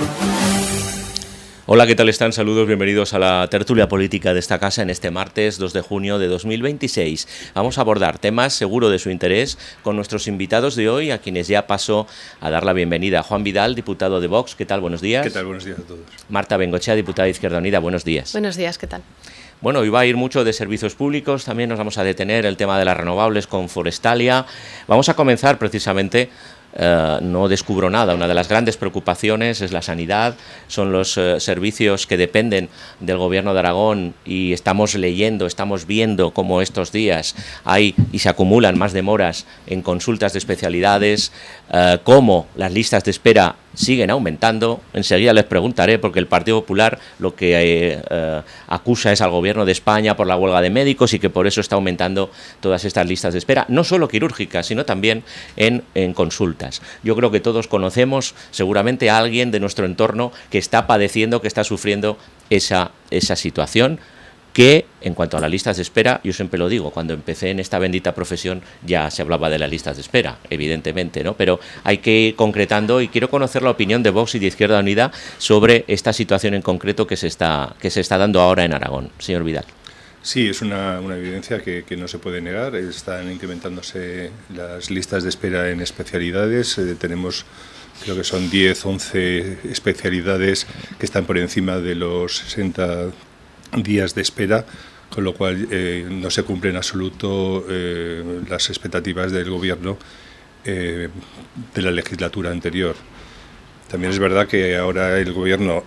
Hola, ¿qué tal están? Saludos, bienvenidos a la tertulia política de esta casa en este martes 2 de junio de 2026. Vamos a abordar temas seguro de su interés con nuestros invitados de hoy, a quienes ya paso a dar la bienvenida. Juan Vidal, diputado de Vox, ¿qué tal? Buenos días. ¿Qué tal? Buenos días a todos. Marta Bengochea, diputada de Izquierda Unida, buenos días. Buenos días, ¿qué tal? Bueno, hoy va a ir mucho de servicios públicos, también nos vamos a detener el tema de las renovables con Forestalia. Vamos a comenzar precisamente... no descubro nada. Una de las grandes preocupaciones es la sanidad, son los servicios que dependen del Gobierno de Aragón y estamos leyendo, estamos viendo cómo estos días hay y se acumulan más demoras en consultas de especialidades, cómo las listas de espera siguen aumentando. Enseguida les preguntaré, porque el Partido Popular lo que acusa es al Gobierno de España por la huelga de médicos y que por eso está aumentando todas estas listas de espera, no solo quirúrgicas, sino también en consultas. Yo creo que todos conocemos seguramente a alguien de nuestro entorno que está padeciendo, que está sufriendo esa situación, que en cuanto a las listas de espera, yo siempre lo digo, cuando empecé en esta bendita profesión ya se hablaba de las listas de espera, evidentemente, ¿no? Pero hay que ir concretando y quiero conocer la opinión de Vox y de Izquierda Unida sobre esta situación en concreto que se está dando ahora en Aragón. Señor Vidal. Sí, es una evidencia que no se puede negar. Están incrementándose las listas de espera en especialidades. Tenemos, creo que son 10, 11 especialidades que están por encima de los 60 días de espera, con lo cual no se cumplen en absoluto las expectativas del Gobierno de la legislatura anterior. También es verdad que ahora el Gobierno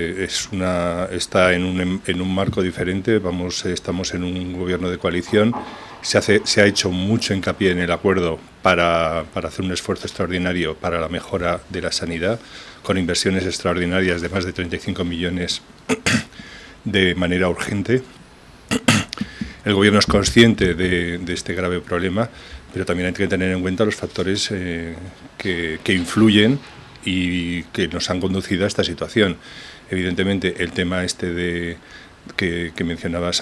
está en un marco diferente. Estamos en un Gobierno de coalición. Se ha hecho mucho hincapié en el acuerdo para hacer un esfuerzo extraordinario para la mejora de la sanidad, con inversiones extraordinarias de más de 35 millones de manera urgente. El Gobierno es consciente de este grave problema, pero también hay que tener en cuenta los factores que influyen y que nos han conducido a esta situación. Evidentemente, el tema que mencionabas